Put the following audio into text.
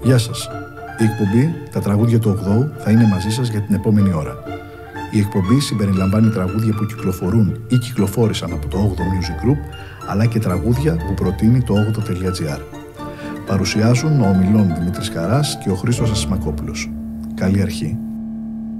Γεια σας. Η εκπομπή «Τα τραγούδια του 8ου» θα είναι μαζί σας για την επόμενη ώρα. Η εκπομπή συμπεριλαμβάνει τραγούδια που κυκλοφορούν ή κυκλοφόρησαν από το 8ο Music Group, αλλά και τραγούδια που προτείνει το 8o.gr. Παρουσιάζουν ο ομιλών Δημήτρης Χαράς και ο Χρήστος Ασημακόπουλος. Καλή αρχή.